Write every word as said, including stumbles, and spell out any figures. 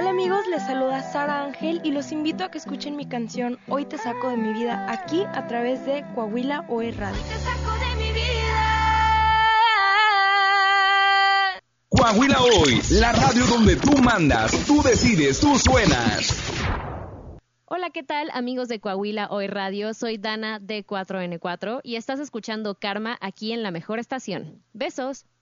Hola amigos, les saluda Sara Ángel y los invito a que escuchen mi canción Hoy te saco de mi vida aquí a través de Coahuila O E Radio. Hoy te saco de mi vida. Coahuila Hoy, la radio donde tú mandas, tú decides, tú suenas. Hola, ¿qué tal amigos de Coahuila Hoy Radio? Soy Dana de cuatro ene cuatro y estás escuchando Karma aquí en la mejor estación. Besos.